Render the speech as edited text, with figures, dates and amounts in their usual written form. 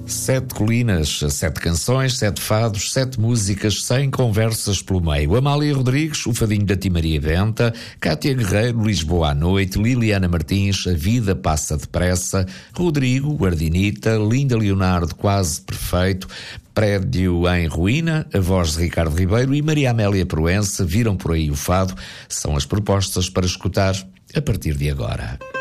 7 colinas, 7 canções, 7 fados, 7 músicas, sem conversas pelo meio. Amália Rodrigues, o fadinho da Timaria Benta, Cátia Guerreiro, Lisboa à Noite, Liliana Martins, A Vida Passa Depressa, Rodrigo, Guardinita, Linda Leonardo, Quase Perfeito, Prédio em Ruína, a voz de Ricardo Ribeiro e Maria Amélia Proença, Viram por aí o fado, são as propostas para escutar a partir de agora.